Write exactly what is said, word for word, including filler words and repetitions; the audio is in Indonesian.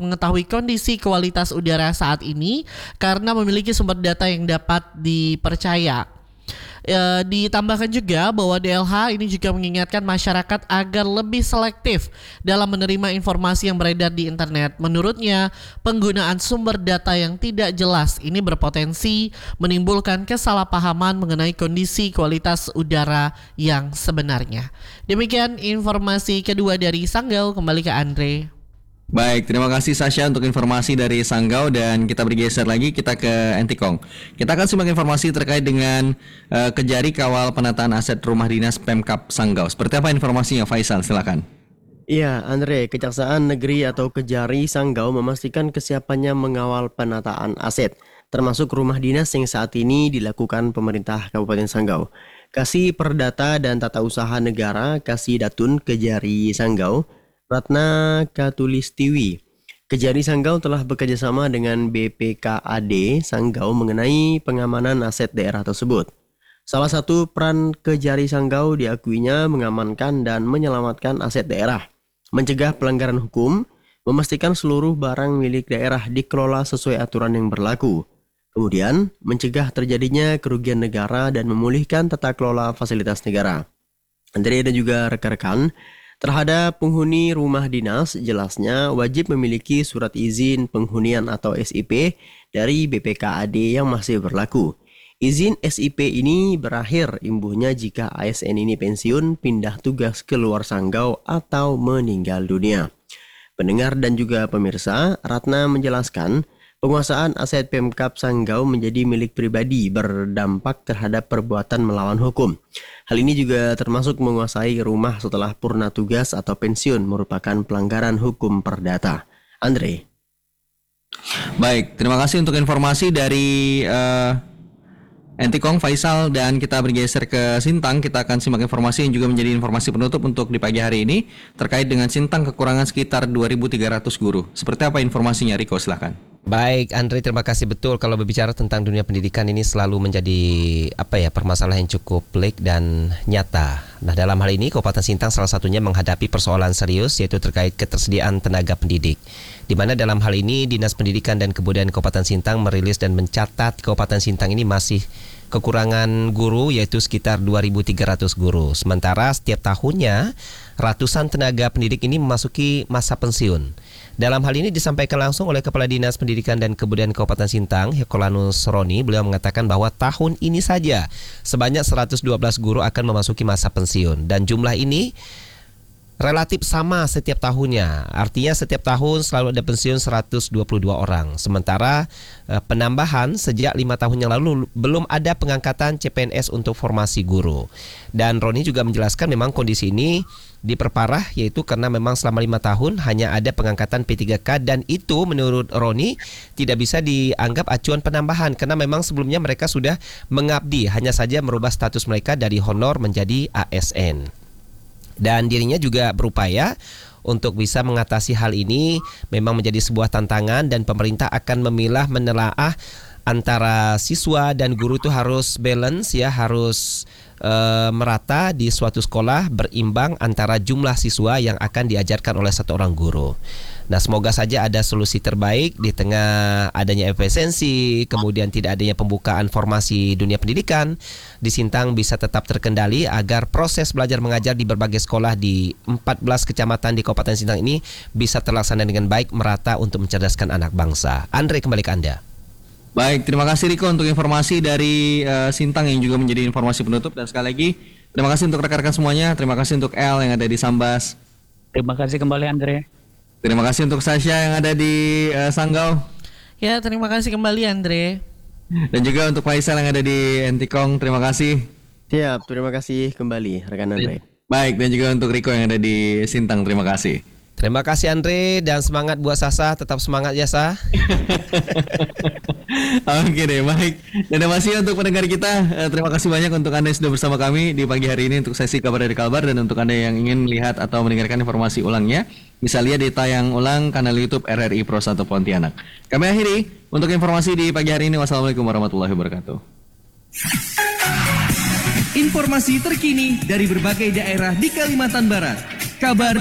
mengetahui kondisi kualitas udara saat ini karena memiliki sumber data yang dapat dipercaya. E, ditambahkan juga bahwa D L H ini juga mengingatkan masyarakat agar lebih selektif dalam menerima informasi yang beredar di internet. Menurutnya, penggunaan sumber data yang tidak jelas ini berpotensi menimbulkan kesalahpahaman mengenai kondisi kualitas udara yang sebenarnya. Demikian informasi kedua dari Sanggau, kembali ke Andre. Baik, terima kasih Sasha untuk informasi dari Sanggau, dan kita bergeser lagi, kita ke Entikong. Kita akan simak informasi terkait dengan uh, Kejari kawal penataan aset rumah dinas Pemkab Sanggau. Seperti apa informasinya, Faisal? Silakan. Iya, Andre, Kejaksaan Negeri atau Kejari Sanggau memastikan kesiapannya mengawal penataan aset, termasuk rumah dinas yang saat ini dilakukan pemerintah Kabupaten Sanggau. Kasih Perdata dan Tata Usaha Negara Kasih Datun Kejari Sanggau, Ratna Katulistiwi, Kejari Sanggau telah bekerjasama dengan B P K A D Sanggau mengenai pengamanan aset daerah tersebut. Salah satu peran Kejari Sanggau diakuinya mengamankan dan menyelamatkan aset daerah, mencegah pelanggaran hukum, memastikan seluruh barang milik daerah dikelola sesuai aturan yang berlaku, kemudian mencegah terjadinya kerugian negara dan memulihkan tata kelola fasilitas negara. Andre dan juga rekan-rekan, terhadap penghuni rumah dinas, jelasnya wajib memiliki surat izin penghunian atau S I P dari B P K A D yang masih berlaku. Izin S I P ini berakhir imbuhnya jika A S N ini pensiun, pindah tugas ke luar Sanggau, atau meninggal dunia. Pendengar dan juga pemirsa, Ratna menjelaskan penguasaan aset Pemkab Sanggau menjadi milik pribadi berdampak terhadap perbuatan melawan hukum. Hal ini juga termasuk menguasai rumah setelah purna tugas atau pensiun merupakan pelanggaran hukum perdata. Andre. Baik, terima kasih untuk informasi dari uh, Entikong, Faisal, dan kita bergeser ke Sintang. Kita akan simak informasi yang juga menjadi informasi penutup untuk di pagi hari ini terkait dengan Sintang kekurangan sekitar dua ribu tiga ratus guru. Seperti apa informasinya, Riko? Silakan. Baik, Andre, terima kasih. Betul, kalau berbicara tentang dunia pendidikan ini selalu menjadi apa ya permasalahan yang cukup pelik dan nyata. Nah, dalam hal ini Kabupaten Sintang salah satunya menghadapi persoalan serius, yaitu terkait ketersediaan tenaga pendidik. Di mana dalam hal ini Dinas Pendidikan dan Kebudayaan Kabupaten Sintang merilis dan mencatat Kabupaten Sintang ini masih kekurangan guru, yaitu sekitar dua ribu tiga ratus guru. Sementara setiap tahunnya ratusan tenaga pendidik ini memasuki masa pensiun. Dalam hal ini disampaikan langsung oleh Kepala Dinas Pendidikan dan Kebudayaan Kabupaten Sintang, Hekolanus Roni. Beliau mengatakan bahwa tahun ini saja sebanyak seratus dua belas guru akan memasuki masa pensiun, dan jumlah ini relatif sama setiap tahunnya. Artinya setiap tahun selalu ada pensiun seratus dua puluh dua orang. Sementara eh, penambahan sejak lima tahun yang lalu belum ada pengangkatan C P N S untuk formasi guru. Dan Roni juga menjelaskan memang kondisi ini diperparah, yaitu karena memang selama lima tahun hanya ada pengangkatan P tiga K, dan itu menurut Roni tidak bisa dianggap acuan penambahan karena memang sebelumnya mereka sudah mengabdi, hanya saja merubah status mereka dari honor menjadi A S N. Dan dirinya juga berupaya untuk bisa mengatasi hal ini memang menjadi sebuah tantangan, dan pemerintah akan memilah menelaah antara siswa dan guru itu harus balance ya, harus Uh, merata di suatu sekolah, berimbang antara jumlah siswa yang akan diajarkan oleh satu orang guru. Nah, semoga saja ada solusi terbaik di tengah adanya efisiensi, kemudian tidak adanya pembukaan formasi dunia pendidikan di Sintang bisa tetap terkendali agar proses belajar mengajar di berbagai sekolah di empat belas kecamatan di Kabupaten Sintang ini bisa terlaksana dengan baik, merata untuk mencerdaskan anak bangsa. Andre, kembali ke Anda. Baik, terima kasih Riko untuk informasi dari uh, Sintang yang juga menjadi informasi penutup. Dan sekali lagi, terima kasih untuk rekan-rekan semuanya. Terima kasih untuk El yang ada di Sambas. Terima kasih kembali Andre. Terima kasih untuk Sasha yang ada di uh, Sanggau. Ya, terima kasih kembali Andre. Dan juga untuk Faisal yang ada di Entikong. Terima kasih. Siap, terima kasih kembali rekan Andre. Baik, dan juga untuk Riko yang ada di Sintang. Terima kasih. Terima kasih Andre, dan semangat buat Sasa, tetap semangat ya Sa. Oke deh, baik. Dan masih untuk pendengar kita, eh, terima kasih banyak untuk Anda yang sudah bersama kami di pagi hari ini untuk sesi kabar dari Kalbar. Dan untuk Anda yang ingin melihat atau mendengarkan informasi ulangnya, bisa lihat di tayang ulang kanal YouTube R R I Pro satu Pontianak. Kami akhiri untuk informasi di pagi hari ini. Wassalamualaikum warahmatullahi wabarakatuh. Informasi terkini dari berbagai daerah di Kalimantan Barat. Kabar